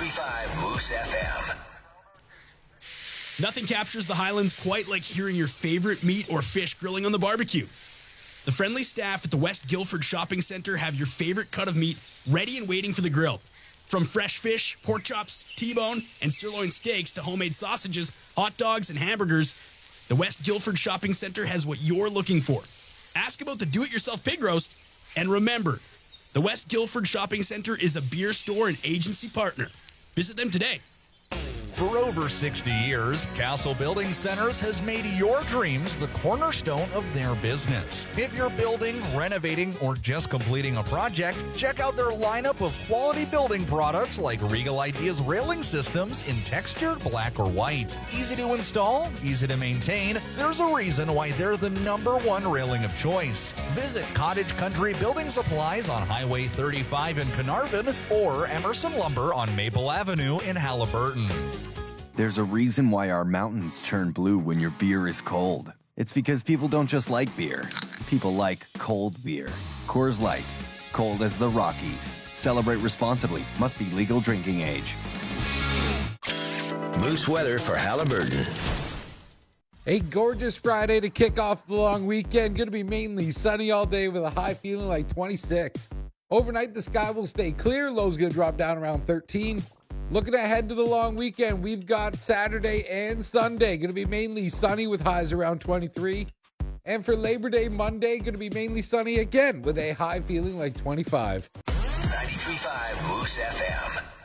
93.5 Moose FM. Nothing captures the Highlands quite like hearing your favorite meat or fish grilling on the barbecue. The friendly staff at the West Guildford Shopping Centre have your favorite cut of meat ready and waiting for the grill. From fresh fish, pork chops, T-bone, and sirloin steaks to homemade sausages, hot dogs, and hamburgers, the West Guildford Shopping Centre has what you're looking for. Ask about the do-it-yourself pig roast, and remember, the West Guildford Shopping Centre is a beer store and agency partner. Visit them today. For over 60 years, Castle Building Centers has made your dreams the cornerstone of their business. If you're building, renovating, or just completing a project, check out their lineup of quality building products like Regal Ideas railing systems in textured black or white. Easy to install, easy to maintain. There's a reason why they're the #1 railing of choice. Visit Cottage Country Building Supplies on Highway 35 in Carnarvon or Emerson Lumber on Maple Avenue in Halliburton. There's a reason why our mountains turn blue when your beer is cold. It's because people don't just like beer. People like cold beer. Coors Light. Cold as the Rockies. Celebrate responsibly. Must be legal drinking age. Moose weather for Halliburton. A gorgeous Friday to kick off the long weekend. Going to be mainly sunny all day with a high feeling like 26. Overnight, the sky will stay clear. Low's going to drop down around 13. Looking ahead to the long weekend, we've got Saturday and Sunday. Going to be mainly sunny with highs around 23. And for Labor Day Monday, going to be mainly sunny again with a high feeling like 25. 93.5 Moose FM.